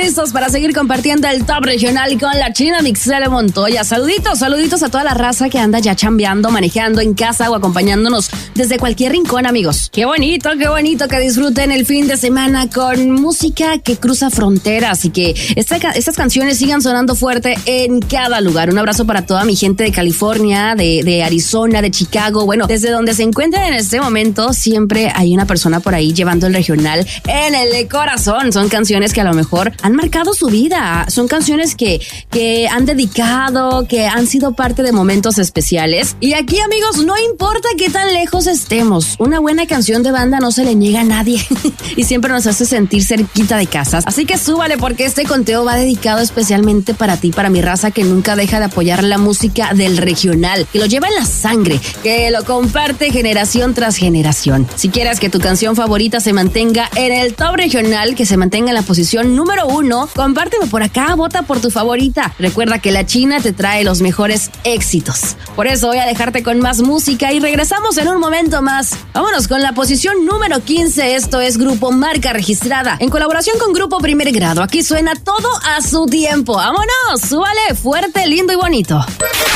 listos para seguir compartiendo el top regional con la China Mixele Montoya. Saluditos a toda la raza que anda ya chambeando, manejando en casa o acompañándonos desde cualquier rincón, amigos. Qué bonito que disfruten el fin de semana con música que cruza fronteras y que estas canciones sigan sonando fuerte en cada lugar. Un abrazo para toda mi gente de California, de Arizona, de Chicago. Bueno, desde donde se encuentren en este momento, siempre hay una persona por ahí llevando el regional en el corazón. Son canciones que a lo mejor han marcado su vida. Son canciones que han dedicado, que han sido parte de momentos especiales. Y aquí, amigos, no importa qué tan lejos estemos, una buena canción de banda no se le niega a nadie y siempre nos hace sentir cerquita de casas. Así que súbale, porque este conteo va dedicado especialmente para ti, para mi raza que nunca deja de apoyar la música del regional, que lo lleva en la sangre, que lo comparte generación tras generación. Si quieres que tu canción favorita se mantenga en el top regional, que se mantenga en la posición número 1, compárteme por acá, vota por tu favorita. Recuerda que la China te trae los mejores éxitos. Por eso voy a dejarte con más música y regresamos en un momento más. Vámonos con la posición número 15. Esto es Grupo Marca Registrada, en colaboración con Grupo Primer Grado. Aquí suena todo a su tiempo. ¡Vámonos! ¡Súbale! Fuerte, lindo y bonito.